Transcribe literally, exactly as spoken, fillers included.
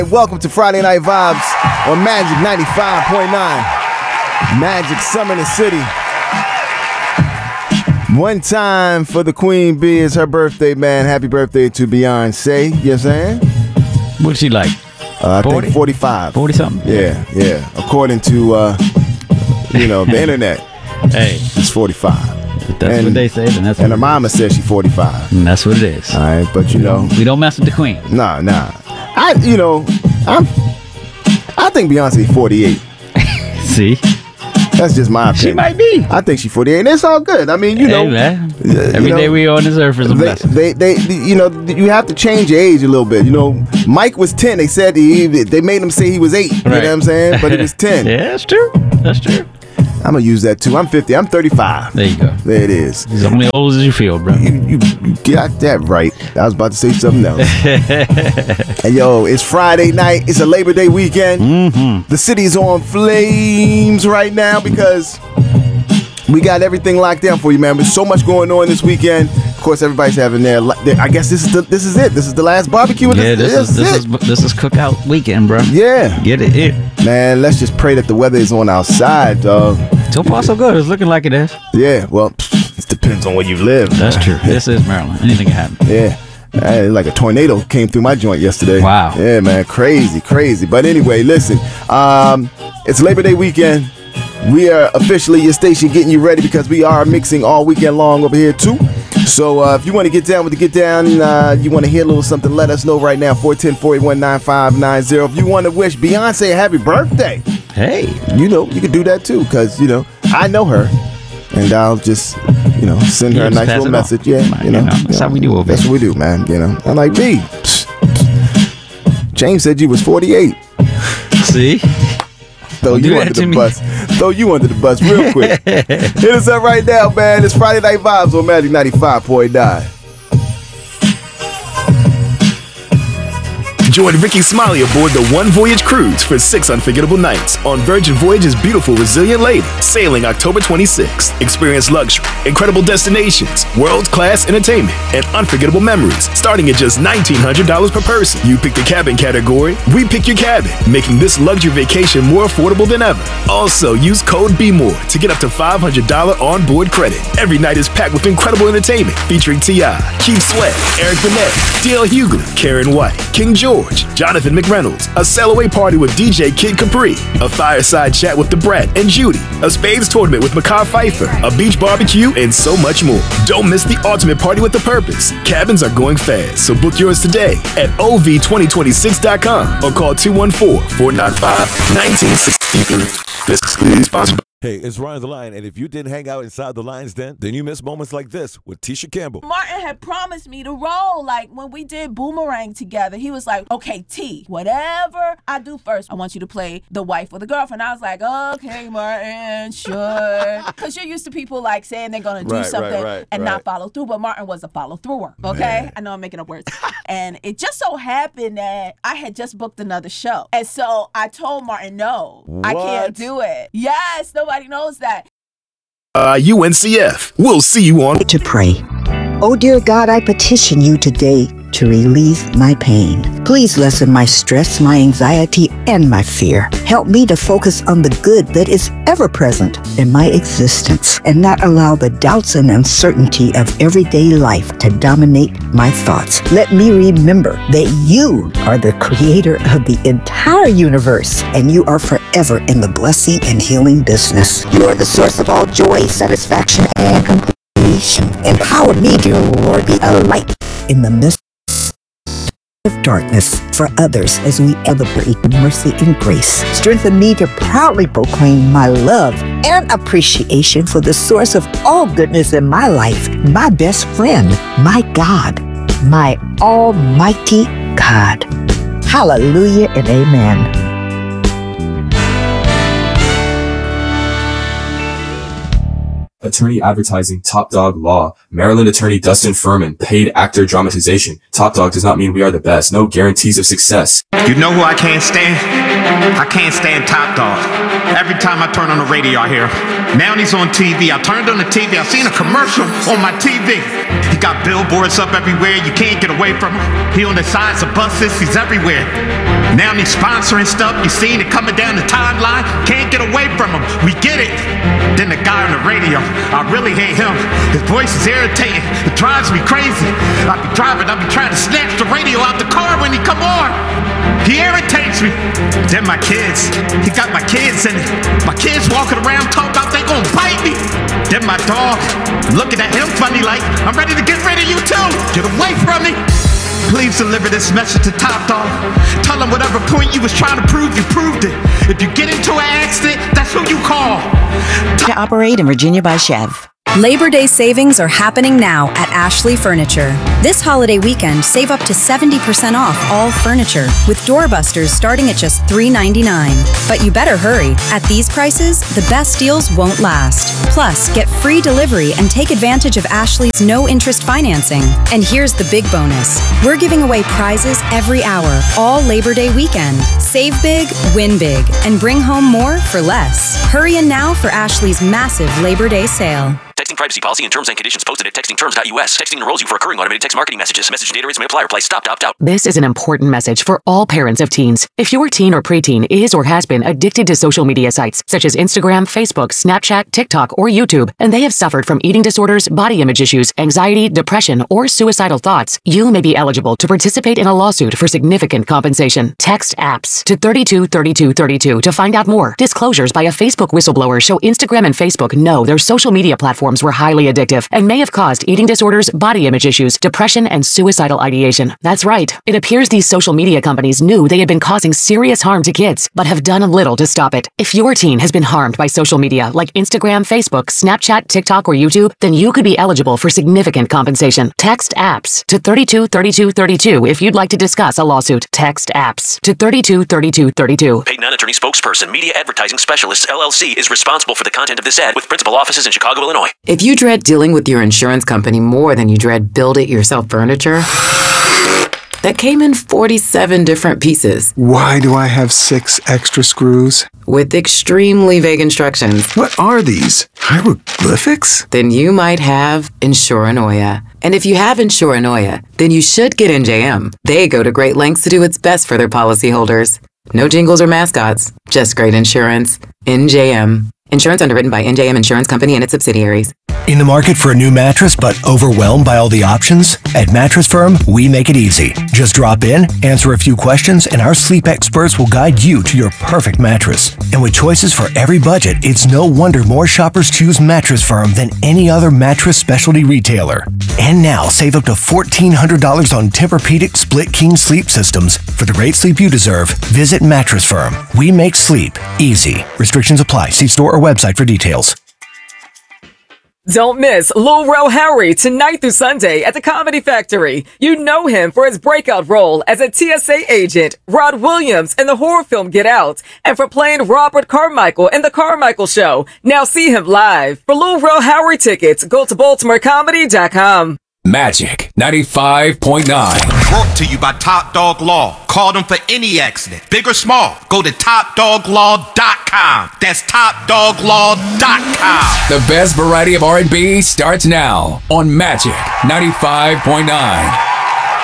Welcome to Friday Night Vibes on Magic ninety-five point nine. Magic Summoning City. One time for the Queen Bee. It's her birthday, man. Happy birthday to Beyonce. You know what I'm saying? What's she like? Uh, I forty? think forty-five. forty something? Yeah, yeah. According to, uh, you know, the internet, Hey, it's forty-five. if that's And- what they say, then that's what And her it mama says she's forty-five. is. And that's what it is. All right, but you know, We don't mess with the queen. nah, nah. I, you know, I'm, I think Beyonce forty-eight. See? That's just my opinion. She might be. I think she's forty-eight, and it's all good. I mean, you Hey, know, man. uh, you Every know, day we on this earth is a they, blessing. they, they, you know, you have to change your age a little bit. You know, Mike was ten. They said he, they made him say he was eight. You know Right. what I'm saying? But he was ten. Yeah, that's true. That's true. I'm gonna use that too. I'm fifty. I'm thirty-five. There you go. There it is. He's only old as you feel, bro. You, you, you got that right. I was about to say something else. And yo, it's Friday night. It's a Labor Day weekend. Mm-hmm. The city's on flames right now because we got everything locked down for you, man. There's so much going on this weekend. Of course, everybody's having their. their I guess this is the, this is it. This is the last barbecue. Yeah, this is this it. is this is cookout weekend, bro. Yeah, Get it in. man. Let's just pray that the weather is on our side, dog. So far, so good. It's looking like it is. Yeah. Well, it depends on where you live. That's true. This is Maryland. Anything can happen. Yeah. Uh, like a tornado came through my joint yesterday. Wow. Yeah, man. Crazy, crazy. But anyway, listen. Um, it's Labor Day weekend. We are officially your station getting you ready because we are mixing all weekend long over here too. So uh, if you want to get down with the get down, uh, you want to hear a little something, let us know right now. four one zero, four eight one, nine five nine zero. If you want to wish Beyonce a happy birthday, Hey. you know, you can do that too because, you know, I know her. And I'll just, you know, send her Yeah, a just nice pass little it on. message. Yeah, Right, you know, you know, that's you how we do over That's here. what we do, man. You know, I'm like, B. psh, James said you was forty-eight. See? Throw Don't you do that under to the me. bus. Throw you under the bus real quick. Hit us up right now, man. It's Friday Night Vibes on Magic ninety-five point nine. Join Ricky Smiley aboard the One Voyage Cruise for six unforgettable nights on Virgin Voyage's beautiful Resilient Lady, sailing October twenty-sixth. Experience luxury, incredible destinations, world-class entertainment, and unforgettable memories, starting at just nineteen hundred dollars per person. You pick the cabin category, we pick your cabin, making this luxury vacation more affordable than ever. Also, use code B more to get up to five hundred dollars onboard credit. Every night is packed with incredible entertainment featuring T I, Keith Sweat, Eric Benet, D L Hughley, Karen White, King George, Jonathan McReynolds, a sail-away party with D J Kid Capri, a fireside chat with the Brat and Judy, a spades tournament with Makai Pfeiffer, a beach barbecue, and so much more. Don't miss the ultimate party with a purpose. Cabins are going fast, so book yours today at O V twenty twenty-six dot com or call two one four, four nine five, one nine six three. This is sponsored by Hey, it's Ryan the Lion, and if you didn't hang out inside the Lion's Den, then you miss moments like this with Tisha Campbell. Martin had promised me to roll. Like when we did Boomerang together, he was like, okay, T, whatever I do first, I want you to play the wife or the girlfriend. I was like, okay, Martin, sure. Because you're used to people like saying they're going to do Right, right, something right, and right. not follow through. But Martin was a follow througher. Okay. Man. I know I'm making up words. And it just so happened that I had just booked another show. And so I told Martin, no, I What? can't do it. Yes, nobody knows that. uh, U N C F. We'll see you on To pray. Oh dear God, I petition you today to relieve my pain. Please lessen my stress, my anxiety, and my fear. Help me to focus on the good that is ever present in my existence and not allow the doubts and uncertainty of everyday life to dominate my thoughts. Let me remember that you are the creator of the entire universe and you are forever in the blessing and healing business. You are the source of all joy, satisfaction, and completion. Empower me, dear Lord, be a light in the midst of darkness for others as we celebrate mercy and grace. Strengthen me to proudly proclaim my love and appreciation for the source of all goodness in my life, my best friend, my God, my almighty God. Hallelujah and amen. Attorney Advertising, Top Dog Law, Maryland attorney Dustin Furman, paid actor dramatization. Top Dog does not mean we are the best. No guarantees of success. You know who I can't stand? I can't stand Top Dog. Every time I turn on the radio, I hear him. Now he's on T V. I turned on the T V. I seen a commercial on my T V. He got billboards up everywhere. You can't get away from him. He on the sides of buses. He's everywhere. Now he's sponsoring stuff. You seen it coming down the timeline. Can't get away from him. We get it. Then the guy on the radio, I really hate him. His voice is irritating. It drives me crazy. I be driving. I be trying to snatch the radio out the car when he come on. He irritates me. Then my kids. He got my kids in it. My kids walking around talking about they gonna bite me. Then my dog looking at him funny like, I'm ready to get rid of you too. Get away from me. Please deliver this message to Top Dog. Tell him whatever point you was trying to prove, you proved it. If you get into an accident, that's who you call. To operate in Virginia by Chev. Labor Day savings are happening now at Ashley Furniture. This holiday weekend, save up to seventy percent off all furniture, with doorbusters starting at just three ninety-nine. But you better hurry. At these prices, the best deals won't last. Plus, get free delivery and take advantage of Ashley's no-interest financing. And here's the big bonus. We're giving away prizes every hour, all Labor Day weekend. Save big, win big, and bring home more for less. Hurry in now for Ashley's massive Labor Day sale. Texting privacy policy and terms and conditions posted at texting terms dot U S. Texting enrolls you for recurring automated text marketing messages. Message data rates may apply. Reply stop, opt out. This is an important message for all parents of teens. If your teen or preteen is or has been addicted to social media sites such as Instagram, Facebook, Snapchat, TikTok, or YouTube, and they have suffered from eating disorders, body image issues, anxiety, depression, or suicidal thoughts, you may be eligible to participate in a lawsuit for significant compensation. Text APPS to thirty-two thirty-two thirty-two to find out more. Disclosures by a Facebook whistleblower show Instagram and Facebook know their social media platforms were highly addictive and may have caused eating disorders, body image issues, depression, and suicidal ideation. That's right. It appears these social media companies knew they had been causing serious harm to kids, but have done little to stop it. If your teen has been harmed by social media like Instagram, Facebook, Snapchat, TikTok, or YouTube, then you could be eligible for significant compensation. Text APPS to thirty-two thirty-two thirty-two if you'd like to discuss a lawsuit. Text APPS to thirty-two thirty-two thirty-two. Paid non-attorney spokesperson, Media Advertising Specialists, L L C, is responsible for the content of this ad with principal offices in Chicago, Illinois. If you dread dealing with your insurance company more than you dread build-it-yourself furniture that came in forty-seven different pieces. Why do I have six extra screws? With extremely vague instructions. What are these? Hieroglyphics? Then you might have Insuranoia. And if you have Insuranoia, then you should get N J M. They go to great lengths to do what's best for their policyholders. No jingles or mascots, just great insurance. N J M. Insurance underwritten by N J M Insurance Company and its subsidiaries. In the market for a new mattress but overwhelmed by all the options? At Mattress Firm, we make it easy. Just drop in, answer a few questions, and our sleep experts will guide you to your perfect mattress. And with choices for every budget, it's no wonder more shoppers choose Mattress Firm than any other mattress specialty retailer. And now, save up to fourteen hundred dollars on Tempur-Pedic Split King sleep systems. For the great sleep you deserve, visit Mattress Firm. We make sleep easy. Restrictions apply. See store or website for details. Don't miss Lil Rel Howery tonight through Sunday at the Comedy Factory. You know him for his breakout role as a T S A agent, Rod Williams in the horror film Get Out, and for playing Robert Carmichael in The Carmichael Show. Now see him live. For Lil Rel Howery tickets, go to baltimore comedy dot com. Magic ninety-five point nine. Brought to you by Top Dog Law. Call them for any accident, big or small. Go to top dog law dot com. That's top dog law dot com. The best variety of R and B starts now on Magic ninety-five point nine.